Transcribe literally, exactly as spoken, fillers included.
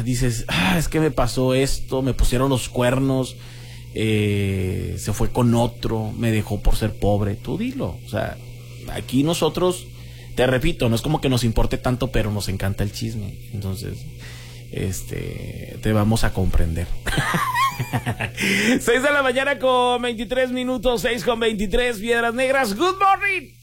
dices, ah, es que me pasó esto, me pusieron los cuernos, eh, se fue con otro, me dejó por ser pobre, tú dilo. O sea, aquí nosotros, te repito, no es como que nos importe tanto, pero nos encanta el chisme. Entonces, este, te vamos a comprender. seis de la mañana con veintitrés minutos, seis con veintitrés, Piedras Negras. Good morning.